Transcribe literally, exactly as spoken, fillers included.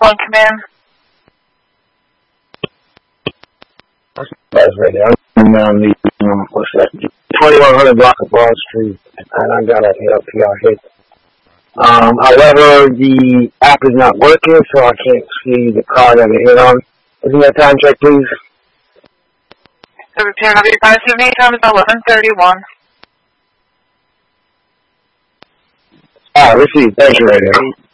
One command. That's right there. I'm down the um, what's that? twenty-one hundred block of Broad Street, and I got a hit up P R hit. Um, however, the app is not working, so I can't see the car that it hit on. Isn't that time check, please? The repair of your five seventy-eight time is eleven thirty-one. Ah, receive. Thank you, right there.